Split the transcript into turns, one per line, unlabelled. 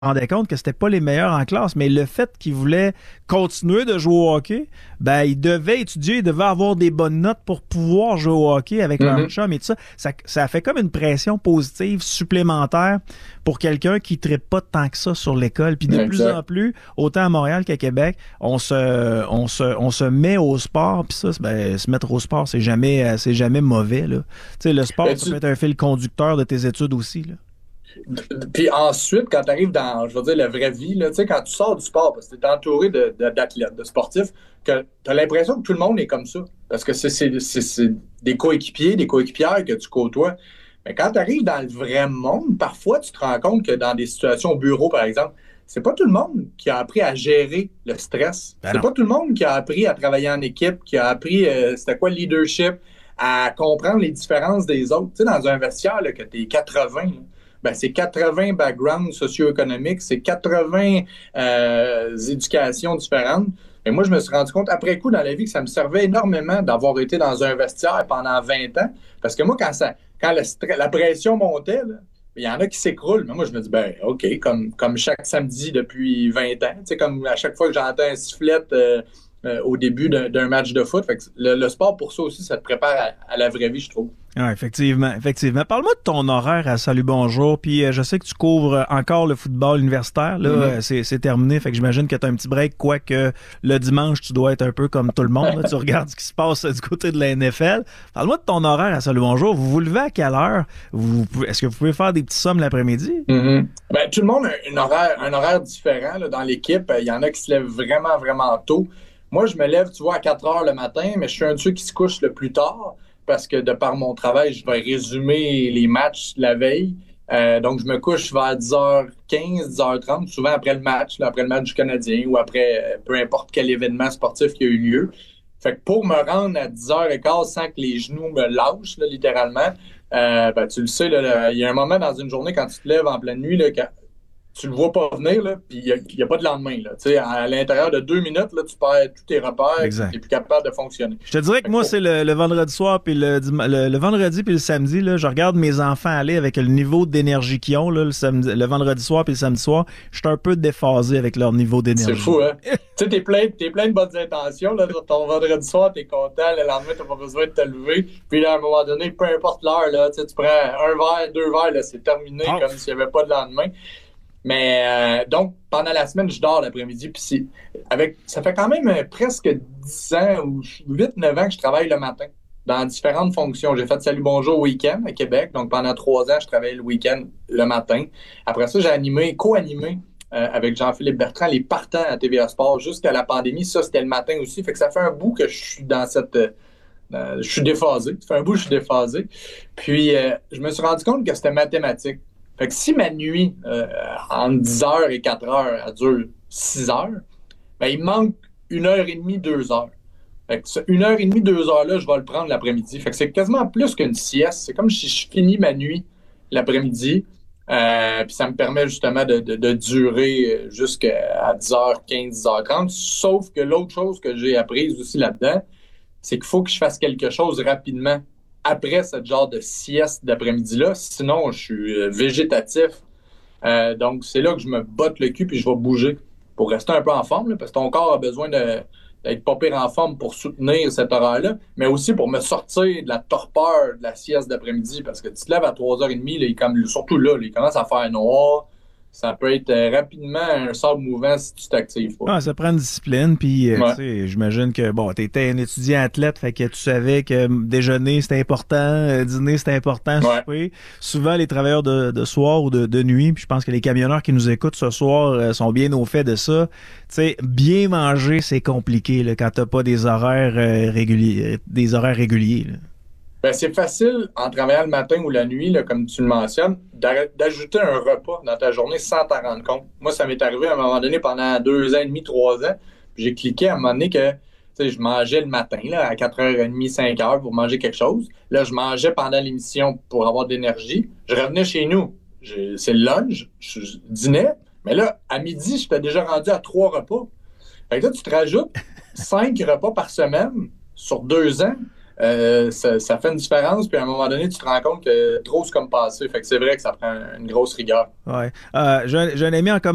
rendait compte que c'était pas les meilleurs en classe, mais le fait qu'ils voulaient continuer de jouer au hockey, ben ils devaient étudier, ils devaient avoir des bonnes notes pour pouvoir jouer au hockey avec leur
Mhm.
chum et tout ça. Ça fait comme une pression positive supplémentaire pour quelqu'un qui ne trippe pas tant que ça sur l'école. Puis de plus en
Exact.
plus, autant à Montréal qu'à Québec, on se met au sport, puis ça, ben, se mettre au sport, c'est jamais mauvais, là. Tu sais, le sport,
Ben,
ça peut être un fil conducteur de tes études aussi, là.
Puis ensuite, quand tu arrives dans, je veux dire, la vraie vie, là, tu sais, quand tu sors du sport, parce que tu es entouré d'athlètes, de sportifs, que tu as l'impression que tout le monde est comme ça. Parce que c'est des coéquipiers, des coéquipières que tu côtoies. Mais quand tu arrives dans le vrai monde, parfois, tu te rends compte que dans des situations au bureau, par exemple, c'est pas tout le monde qui a appris à gérer le stress.
Ben
C'est
non.
pas tout le monde qui a appris à travailler en équipe, qui a appris, c'était quoi le leadership, à comprendre les différences des autres. Tu sais, dans un vestiaire, là, que tu es 80, là, ben, c'est 80 backgrounds socio-économiques, c'est 80 éducations différentes. Et moi, je me suis rendu compte après coup dans la vie que ça me servait énormément d'avoir été dans un vestiaire pendant 20 ans. Parce que moi, quand la pression montait, là, il y en a qui s'écroulent. Mais moi, je me dis, ben, OK, comme chaque samedi depuis 20 ans, tu sais, comme à chaque fois que j'entends un sifflet au début d'un match de foot. Fait que le sport, pour ça aussi, ça te prépare à la vraie vie, je trouve.
Ah, effectivement, effectivement. Parle-moi de ton horaire à Salut Bonjour, puis je sais que tu couvres encore le football universitaire, là,
Mm-hmm.
c'est terminé, fait que j'imagine que tu as un petit break, quoique le dimanche, tu dois être un peu comme tout le monde, là, tu regardes ce qui se passe du côté de la NFL. Parle-moi de ton horaire à Salut Bonjour, vous vous levez à quelle heure? Est-ce que vous pouvez faire des petits sommes l'après-midi?
Mhm. Ben, tout le monde a un horaire différent là, dans l'équipe. Il y en a qui se lèvent vraiment, vraiment tôt. Moi, je me lève, tu vois, à 4 heures le matin, mais je suis un de ceux qui se couche le plus tard parce que de par mon travail, je vais résumer les matchs de la veille. Donc, je me couche vers 10h15, 10h30, souvent après le match, là, après le match du Canadien ou après peu importe quel événement sportif qui a eu lieu. Fait que pour me rendre à 10h15 sans que les genoux me lâchent, là, littéralement, ben, tu le sais, il y a un moment dans une journée quand tu te lèves en pleine nuit, là, quand tu le vois pas venir, là, puis il y a pas de lendemain. Là. Tu sais, à l'intérieur de 2 minutes, là, tu perds tous tes repères, tu
Exact.
n'es plus capable de fonctionner.
Je te dirais que
Fait que
moi, c'est le vendredi soir, puis le vendredi puis le samedi, là, je regarde mes enfants aller avec le niveau d'énergie qu'ils ont, là, le vendredi soir puis le samedi soir. Je suis un peu déphasé avec leur niveau
c'est
d'énergie.
fou, hein? Tu sais, t'es plein de bonnes intentions. Là, ton vendredi soir, t'es content. Le lendemain, t'as pas besoin de te lever. Puis là, à un moment donné, peu importe l'heure, là, tu prends un verre, deux verres, là, c'est terminé comme
Paf!
s'il n'y avait pas de lendemain. Mais donc, pendant la semaine, je dors l'après-midi. Puis ça fait quand même presque 10 ans ou 8 9 ans que je travaille le matin dans différentes fonctions. J'ai fait Salut Bonjour au week-end à Québec. Donc, pendant 3 ans, je travaillais le week-end le matin. Après ça, j'ai co-animé avec Jean-Philippe Bertrand les partants à TVA Sport jusqu'à la pandémie. Ça, c'était le matin aussi. Fait que ça fait un bout que je suis dans je suis déphasé. Ça fait un bout que je suis déphasé. Puis, je me suis rendu compte que c'était mathématique. Fait que si ma nuit, entre 10 heures et 4 heures, elle dure 6 heures, ben, il me manque 1 heure et demie, 2 heures. Fait que ce 1 heure et demie, 2 heures-là, je vais le prendre l'après-midi. Fait que c'est quasiment plus qu'une sieste. C'est comme si je finis ma nuit l'après-midi. Puis ça me permet justement de durer jusqu'à 10h15, 10h30. Sauf que l'autre chose que j'ai apprise aussi là-dedans, c'est qu'il faut que je fasse quelque chose rapidement après ce genre de sieste d'après-midi-là. Sinon, je suis végétatif. Donc, c'est là que je me botte le cul puis je vais bouger pour rester un peu en forme, là, parce que ton corps a besoin d'être pas pire en forme pour soutenir cet horaire-là, mais aussi pour me sortir de la torpeur de la sieste d'après-midi, parce que tu te lèves à 3h30, là, surtout là, il commence à faire noir. Ça peut être rapidement un sable mouvant si tu t'actives pas.
Ah, ça prend une discipline, puis tu
Ouais.
sais, j'imagine que bon, t'étais un étudiant athlète, fait que tu savais que déjeuner c'était important, dîner c'était important,
Ouais.
souper. Souvent les travailleurs de soir ou de nuit, puis je pense que les camionneurs qui nous écoutent ce soir sont bien au fait de ça. Tu sais, bien manger c'est compliqué là, quand t'as pas des horaires réguliers, là.
Ben, c'est facile en travaillant le matin ou la nuit, là, comme tu le mentionnes, d'ajouter un repas dans ta journée sans t'en rendre compte. Moi, ça m'est arrivé à un moment donné pendant 2 ans et demi, 3 ans. Puis j'ai cliqué à un moment donné que tu sais, je mangeais le matin là, à 4h30, 5 heures pour manger quelque chose. Là, je mangeais pendant l'émission pour avoir de l'énergie. Je revenais chez nous. C'est le lunch, je dînais. Mais là, à midi, j'étais déjà rendu à 3 repas. Fait que là, tu te rajoutes 5 repas par semaine sur 2 ans. Ça fait une différence, puis à un moment donné, tu te rends compte que trop, c'est comme passé. Fait que c'est vrai que ça prend une grosse rigueur.
Ouais. J'ai un ami en